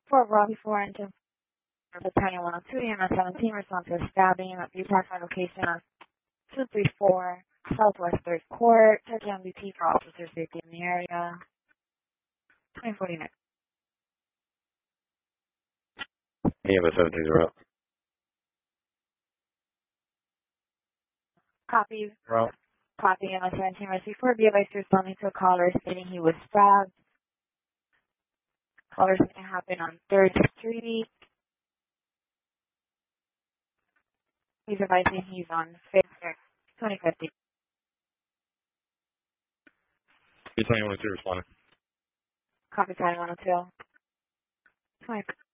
Fort Robbie 4 into Battalion 102, EMS 17, response to a stabbing at Bupac location on 234 Southwest 3rd Court. Touch MBT for officer safety in the area. 2049. EMS 17 route. Copy. Route. Copy. EMS 17 received 4 BFIs responding to a caller stating he was stabbed. Caller's going to happen on 3rd Street. He's advising he's on 5th, 2050. Battalion 102 responding. Copy, Battalion 102. 2050.